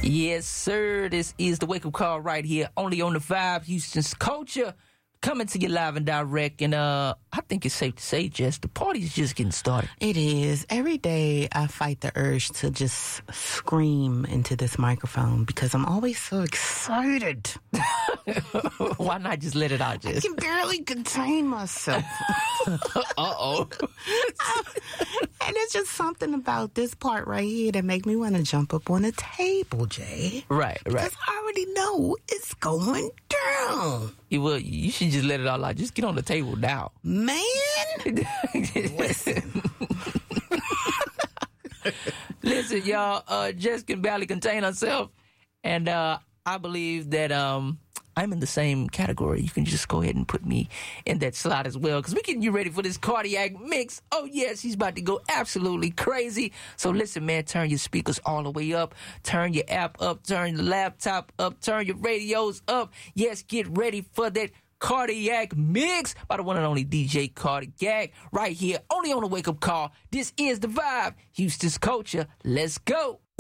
Yes, sir. This is the wake-up call right here, only on the Vibe, Houston's Culture, coming to you live and direct. And I think it's safe to say, Jess, the party's just getting started. It is. Every day I fight the urge to just scream into this microphone because I'm always so excited. Why not just let it out, Jess? I can barely contain myself. Uh-oh. And it's just something about this part right here that make me want to jump up on the table, Jay. Right. Because I already know it's going down. You should just let it all out. Just get on the table now. Man! Listen. Listen, y'all, Jess can barely contain herself. And I believe that I'm in the same category. You can just go ahead and put me in that slot as well, because we're getting you ready for this cardiac mix. Oh, yes, he's about to go absolutely crazy. So listen, man, turn your speakers all the way up. Turn your app up. Turn your laptop up. Turn your radios up. Yes, get ready for that cardiac mix by the one and only DJ Cardiac right here, only on the wake-up call. This is The Vibe, Houston's Culture. Let's go.